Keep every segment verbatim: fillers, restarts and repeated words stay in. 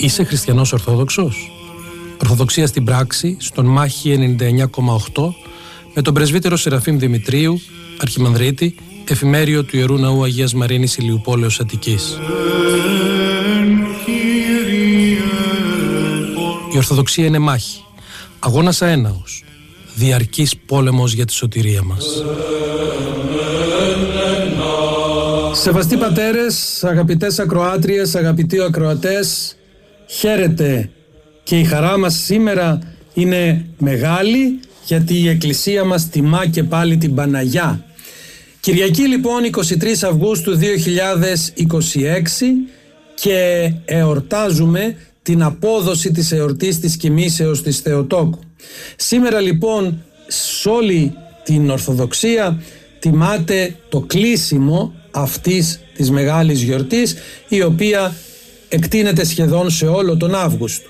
Είσαι χριστιανός Ορθόδοξος? Ορθοδοξία στην πράξη, στον Μάχη ενενήντα εννιά κόμμα οκτώ, με τον πρεσβύτερο Σεραφείμ Δημητρίου, Αρχιμανδρίτη, εφημέριο του Ιερού Ναού Αγίας Μαρίνης Ηλιουπόλεως Αττικής. Η Ορθοδοξία είναι μάχη, αγώνας αέναος, διαρκής πόλεμος για τη σωτηρία μας. Σεβαστοί πατέρες, αγαπητές ακροάτριες, αγαπητοί ακροατές, χαίρετε, και η χαρά μας σήμερα είναι μεγάλη, γιατί η Εκκλησία μας τιμά και πάλι την Παναγιά. Κυριακή λοιπόν εικοστή τρίτη Αυγούστου δύο χιλιάδες είκοσι έξι, και εορτάζουμε την απόδοση της εορτής της Κοιμήσεως της Θεοτόκου. Σήμερα λοιπόν σε όλη την Ορθοδοξία τιμάται το κλείσιμο αυτής της μεγάλης γιορτής, η οποία εκτείνεται σχεδόν σε όλο τον Αύγουστο.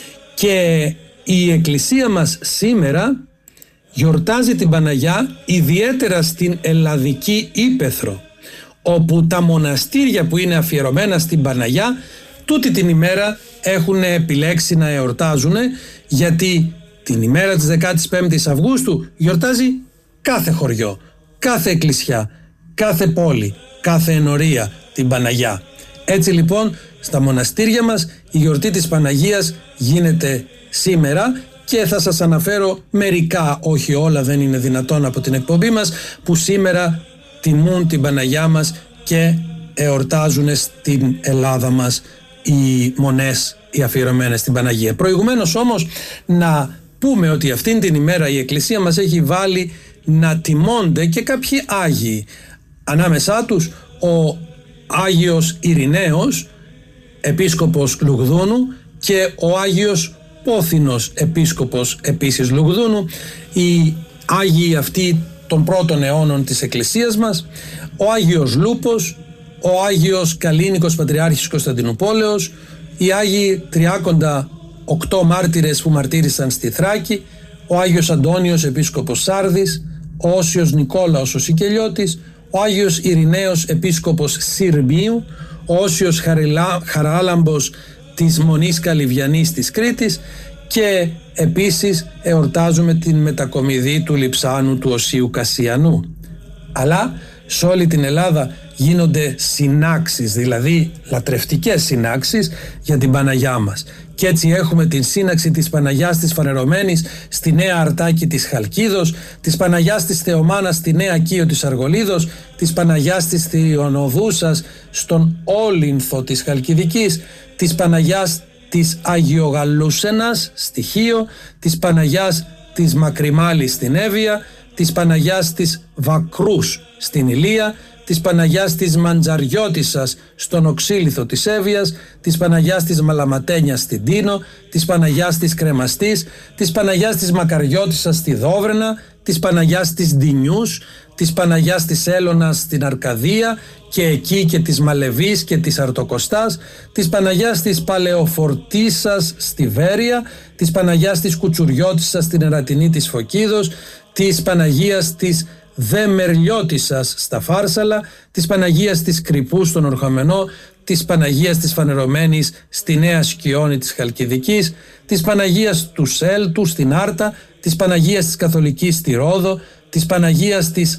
Και η Εκκλησία μας σήμερα γιορτάζει την Παναγιά ιδιαίτερα στην Ελλαδική Ύπαιθρο, όπου τα μοναστήρια που είναι αφιερωμένα στην Παναγιά τούτη την ημέρα έχουν επιλέξει να εορτάζουν, γιατί την ημέρα της δεκάτης πέμπτης Αυγούστου γιορτάζει κάθε χωριό, κάθε εκκλησιά, κάθε πόλη, κάθε ενορία την Παναγιά. Έτσι λοιπόν στα μοναστήρια μας η γιορτή της Παναγίας γίνεται σήμερα, και θα σας αναφέρω μερικά, όχι όλα, δεν είναι δυνατόν από την εκπομπή μας, που σήμερα τιμούν την Παναγιά μας και εορτάζουν στην Ελλάδα μας οι μονές οι αφιερωμένες στην Παναγία. Προηγουμένως όμως να πούμε ότι αυτήν την ημέρα η Εκκλησία μας έχει βάλει να τιμώνται και κάποιοι Άγιοι. Ανάμεσά τους ο Άγιος Ειρηναίος, επίσκοπος Λουγδούνου, και ο Άγιος Πόθηνος, επίσκοπος επίσης Λουγδούνου, οι Άγιοι αυτοί των πρώτων αιώνων της Εκκλησίας μας, ο Άγιος Λούπος, ο Άγιος Καλίνικος Πατριάρχης Κωνσταντινουπόλεως, οι Άγιοι Τριάκοντα οκτώ μάρτυρες που μαρτύρησαν στη Θράκη, ο Άγιος Αντώνιος επίσκοπος Σάρδης, ο Όσιος Νικόλαος ο Σικελιώτης, ο Άγιος Ειρηναίος επίσκοπος Συρμίου, ο Όσιος Χαριλά, Χαράλαμπος της Μονής Καλυβιανής της Κρήτης, και επίσης εορτάζουμε την μετακομιδή του Λειψάνου του Οσίου Κασιανού. Αλλά σε όλη την Ελλάδα γίνονται συνάξεις, δηλαδή λατρευτικές συνάξεις για την Παναγιά μας. Και έτσι έχουμε την σύναξη της Παναγιάς της Φανερωμένης στη Νέα Αρτάκη της Χαλκίδος, της Παναγιάς της Θεομάνας στη Νέα Κείο της Αργολίδος, της Παναγιάς της Θειονοδούσας στον Όλυνθο της Χαλκιδικής, της Παναγιάς της Αγιογαλούσενας στη Χίο, της Παναγιάς της Μακριμάλης στην Εύβοια, της Παναγιάς της Βακρούς στην Ηλία, της Παναγιάς της Μαντζαριώτισσας στον Οξύλιθο της Εύβοιας, της Παναγιάς της Μαλαματένιας στην Τίνο, της Παναγιάς της Κρεμαστής, της Παναγιάς της Μακαριώτισσας στη Δόβρενα, της Παναγιάς της Ντινιούς, της Παναγιάς της Έλωνας στην Αρκαδία, και εκεί και της Μαλεβής και της Αρτοκοστάς, της Παναγιάς της Παλαιοφορτίσας στη Βέρεια, της Παναγιάς της Κουτσουριώτισσας στην Ερατινή της Φωκίδος, της Παναγίας της Δεμερλιώτισσας στα Φάρσαλα, της Παναγίας της Κρυπού στον Ορχομενό, της Παναγίας της Φανερωμένης στη Νέα Σκιώνη της Χαλκιδικής, της Παναγίας του Σέλτου στην Άρτα, της Παναγίας της Καθολικής στη Ρόδο, της Παναγίας της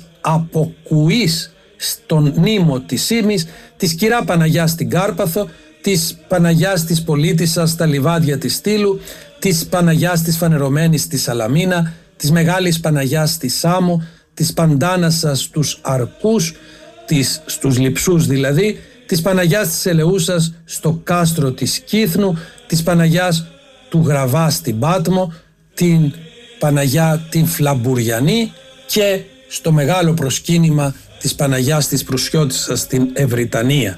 Αποκουής στον Νήμο της Ήμης, της Κυρά Παναγιάς στην Κάρπαθο, της Παναγιάς της Πολίτισσας στα Λιβάδια της Στήλου, της Παναγιάς της Φανερωμένης στη Σαλαμίνα, της Μεγάλης Παναγιάς στη Σάμο, της Παντάνασας στους Αρκούς, της, στους Λειψούς δηλαδή, της Παναγιάς της Ελεούσας στο κάστρο της Κύθνου, της Παναγιάς του Γραβά στην Πάτμο, την Παναγιά την Φλαμπουριανή, και στο μεγάλο προσκύνημα της Παναγιάς της Προυσιώτισσας στην Ευρυτανία.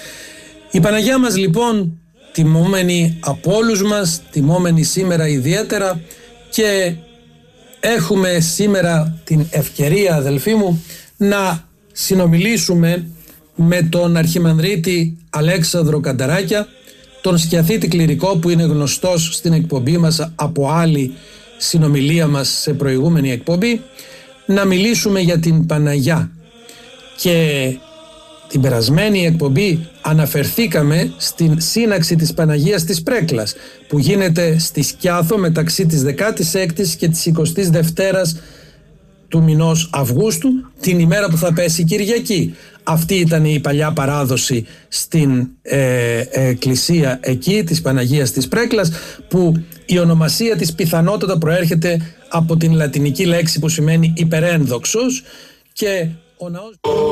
Η Παναγιά μας λοιπόν τιμόμενη από όλους μας, τιμόμενη σήμερα ιδιαίτερα, και έχουμε σήμερα την ευκαιρία, αδελφοί μου, να συνομιλήσουμε με τον Αρχιμανδρίτη Αλέξανδρο Κανταράκια, τον σκιαθήτη κληρικό που είναι γνωστός στην εκπομπή μας από άλλη συνομιλία μας σε προηγούμενη εκπομπή, να μιλήσουμε για την Παναγιά και την περασμένη εκπομπή αναφερθήκαμε στην σύναξη της Παναγίας της Πρέκλας που γίνεται στη Σκιάθο μεταξύ της δεκάτης έκτης και της εικοστής δευτέρας του μηνός Αυγούστου, την ημέρα που θα πέσει Κυριακή. Αυτή ήταν η παλιά παράδοση στην ε, εκκλησία εκεί της Παναγίας της Πρέκλας, που η ονομασία της πιθανότατα προέρχεται από την λατινική λέξη που σημαίνει υπερένδοξος, και ο ναός...